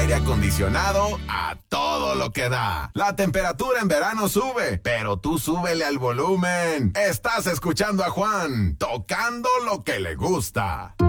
aire acondicionado a todo lo que da. La temperatura en verano sube, pero tú súbele al volumen. Estás escuchando a Juan, tocando lo que le gusta.